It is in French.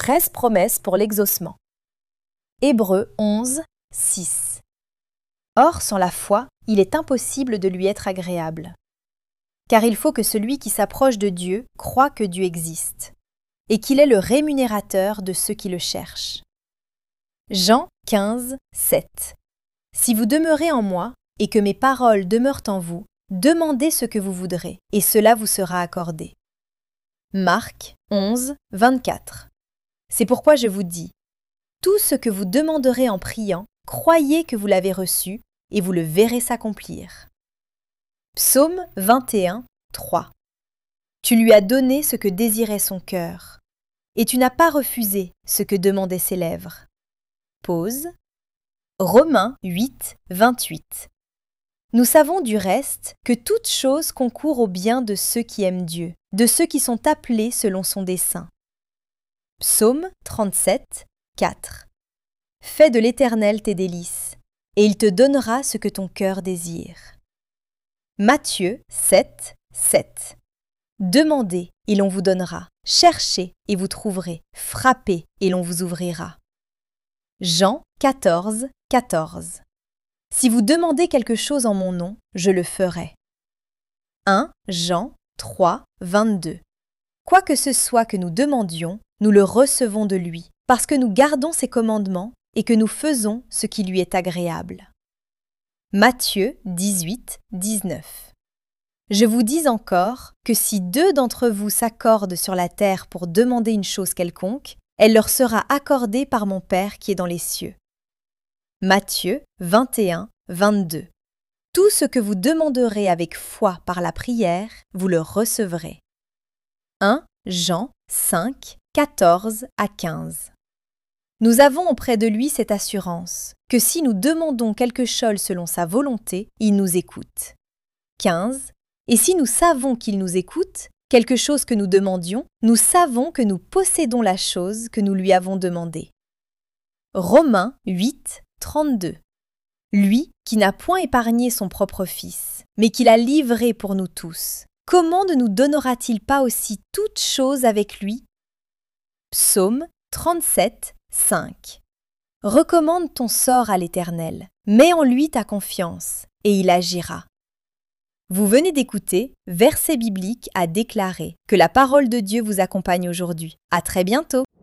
13 promesses pour l'exaucement. Hébreux 11, 6. Or, sans la foi, il est impossible de lui être agréable. Car il faut que celui qui s'approche de Dieu croie que Dieu existe, et qu'il est le rémunérateur de ceux qui le cherchent. Jean 15, 7. Si vous demeurez en moi, et que mes paroles demeurent en vous, demandez ce que vous voudrez, et cela vous sera accordé. Marc 11, 24. C'est pourquoi je vous dis, tout ce que vous demanderez en priant, croyez que vous l'avez reçu, et vous le verrez s'accomplir. Psaume 21, 3. Tu lui as donné ce que désirait son cœur, et tu n'as pas refusé ce que demandaient ses lèvres. Pause. Romains 8, 28. Nous savons du reste que toute chose concourt au bien de ceux qui aiment Dieu, de ceux qui sont appelés selon son dessein. Psaume 37, 4. Fais de l'Éternel tes délices, et il te donnera ce que ton cœur désire. Matthieu 7, 7. Demandez, et l'on vous donnera. Cherchez, et vous trouverez. Frappez, et l'on vous ouvrira. Jean 14, 14. Si vous demandez quelque chose en mon nom, je le ferai. 1 Jean 3, 22. Quoi que ce soit que nous demandions, nous le recevons de lui, parce que nous gardons ses commandements et que nous faisons ce qui lui est agréable. Matthieu 18, 19. Je vous dis encore que si 2 d'entre vous s'accordent sur la terre pour demander une chose quelconque, elle leur sera accordée par mon Père qui est dans les cieux. Matthieu 21, 22. Tout ce que vous demanderez avec foi par la prière, vous le recevrez. 1 Jean 5, 14 à 15. Nous avons auprès de lui cette assurance, que si nous demandons quelque chose selon sa volonté, il nous écoute. 15. Et si nous savons qu'il nous écoute, quelque chose que nous demandions, nous savons que nous possédons la chose que nous lui avons demandée. Romains 8, 32. Lui qui n'a point épargné son propre Fils, mais qui l'a livré pour nous tous, comment ne nous donnera-t-il pas aussi toutes choses avec lui? Psaume 37, 5. Recommande ton sort à l'Éternel, mets en lui ta confiance, et il agira. Vous venez d'écouter Versets bibliques à déclarer. Que la parole de Dieu vous accompagne aujourd'hui. À très bientôt!